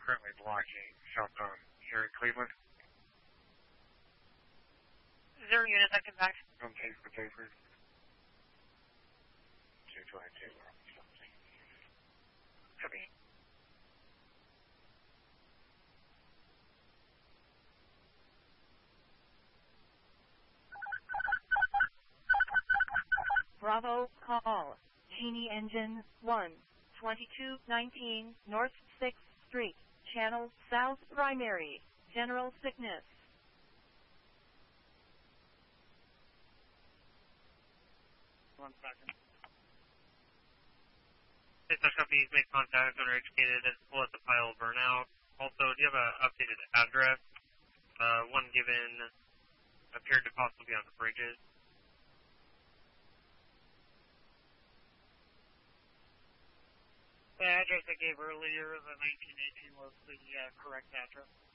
currently blocking southbound here in Cleveland. 0 units, I come back. Don't take the paper. 222. Copy. Bravo, call. Genie Engine 1, 2219 North 6th Street, Channel South Primary, General Sickness. 1 second. Dispatch companies make contact when they're educated and will let the pile burn out. Also, do you have an updated address? One given appeared to possibly be on the bridges. The address I gave earlier, the 1918, was the correct address.